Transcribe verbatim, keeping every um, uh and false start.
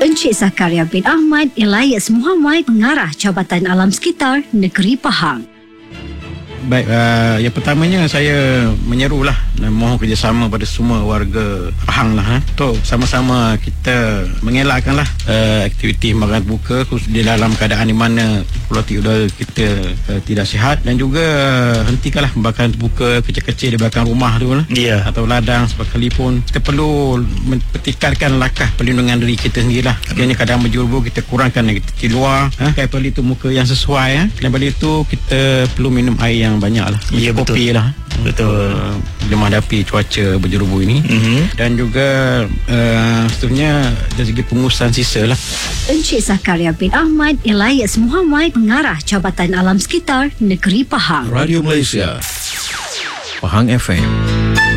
Encik Zakaria bin Ahmad Elias Muhammad, Pengarah Jabatan Alam Sekitar Negeri Pahang. Baik, uh, yang pertamanya saya menyerulah dan mohon kerjasama pada semua warga Pahang lah, eh, untuk sama-sama kita mengelakkanlah uh, aktiviti makan buka khusus di dalam keadaan di mana kualiti udara kita uh, tidak sihat, dan juga uh, hentikanlah makan buka kecil-kecil di belakang rumah tu lah, yeah. atau ladang sekalipun. Kita perlu mempertingkatkan langkah perlindungan diri kita sendirilah. Sekiranya keadaan berjubur, kita kurangkan kita di luar, eh, kapal itu muka yang sesuai, eh. Dan pada itu kita perlu minum air yang banyak lah, ya, kopi lah, betul, untuk menghadapi cuaca berjerubu ini. mm-hmm. Dan juga uh, seterusnya dari segi pengurusan sisa lah. Encik Zakaria bin Ahmad Elias Muhammad, Pengarah Jabatan Alam Sekitar Negeri Pahang. Radio Malaysia Pahang F M.